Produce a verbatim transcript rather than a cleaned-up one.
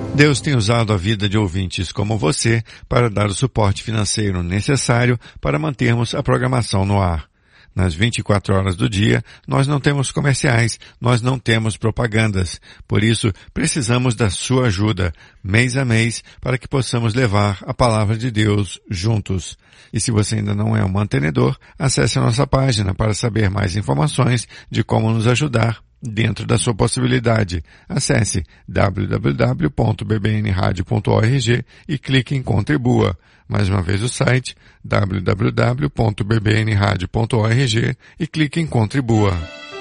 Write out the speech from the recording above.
Deus tem usado a vida de ouvintes como você para dar o suporte financeiro necessário para mantermos a programação no ar. Nas vinte e quatro horas do dia, nós não temos comerciais, nós não temos propagandas. Por isso, precisamos da sua ajuda, mês a mês, para que possamos levar a palavra de Deus juntos. E se você ainda não é um mantenedor, acesse a nossa página para saber mais informações de como nos ajudar dentro da sua possibilidade. Acesse w w w ponto b b n radio ponto org e clique em Contribua. Mais uma vez o site w w w ponto b b n radio ponto org e clique em Contribua.